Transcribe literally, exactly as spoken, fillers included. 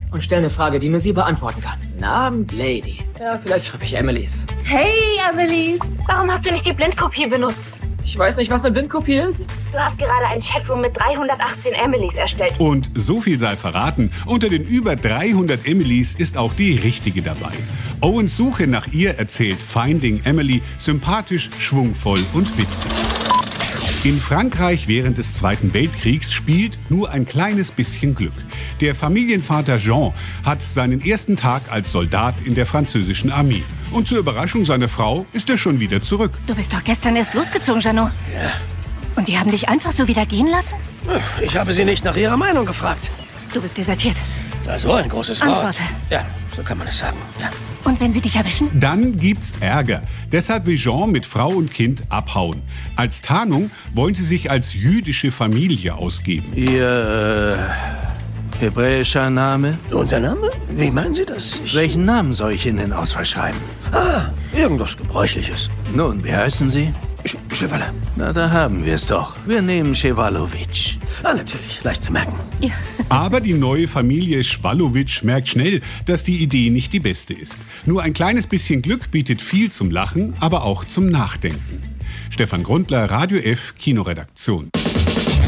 und stelle eine Frage, die nur sie beantworten kann. Guten Abend, Ladies. Ja, vielleicht schreibe ich Emilys. Hey, Emilys. Warum hast du nicht die Blindkopie benutzt? Ich weiß nicht, was eine Blindkopie ist. Du hast gerade ein Chatroom mit dreihundertachtzehn Emilys erstellt. Und so viel sei verraten, unter den über dreihundert Emilys ist auch die richtige dabei. Owens Suche nach ihr erzählt Finding Emily sympathisch, schwungvoll und witzig. In Frankreich während des Zweiten Weltkriegs spielt nur ein kleines bisschen Glück. Der Familienvater Jean hat seinen ersten Tag als Soldat in der französischen Armee. Und zur Überraschung seiner Frau ist er schon wieder zurück. Du bist doch gestern erst losgezogen, Jeannot. Ja. Und die haben dich einfach so wieder gehen lassen? Ich habe sie nicht nach ihrer Meinung gefragt. Du bist desertiert. Also ein großes Wort. Antworte. Ja, so kann man es sagen, ja. Und wenn sie dich erwischen? Dann gibt's Ärger. Deshalb will Jean mit Frau und Kind abhauen. Als Tarnung wollen sie sich als jüdische Familie ausgeben. Ihr äh, hebräischer Name? Unser Name? Wie meinen Sie das? Ich... Welchen Namen soll ich Ihnen ausverschreiben? Ah, irgendwas Gebräuchliches. Nun, wie heißen Sie? Sch Chevalet. Na, da haben wir es doch. Wir nehmen Chevalovic. Ah, natürlich. Leicht zu merken. Ja. Aber die neue Familie Schwalowitsch merkt schnell, dass die Idee nicht die beste ist. Nur ein kleines bisschen Glück bietet viel zum Lachen, aber auch zum Nachdenken. Stefan Grundler, Radio F, Kinoredaktion.